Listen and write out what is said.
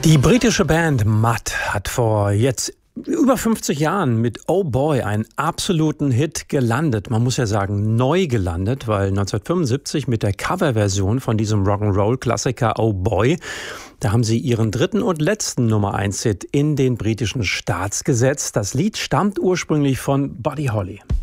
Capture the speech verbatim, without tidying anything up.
Die britische Band Mutt hat vor jetzt über fünfzig Jahren mit Oh Boy einen absoluten Hit gelandet. Man muss ja sagen, neu gelandet, weil neunzehnhundertfünfundsiebzig mit der Coverversion von diesem Rock'n'Roll-Klassiker Oh Boy, da haben sie ihren dritten und letzten Nummer eins Hit in den britischen Charts gesetzt. Das Lied stammt ursprünglich von Buddy Holly.